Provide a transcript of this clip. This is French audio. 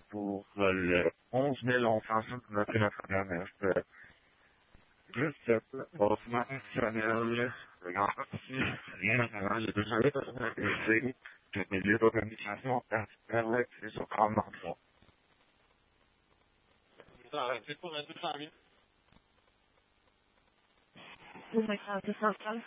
pour le 11 000 enfants qu'on a pris notre première. C'était juste hautement fonctionnel. En partie, rien à faire. J'ai déjà eu besoin d'agresser que mes lieux de communication permettent que je prenne mon droit. C'est pour un 200 000. Vous m'avez fait un peu central.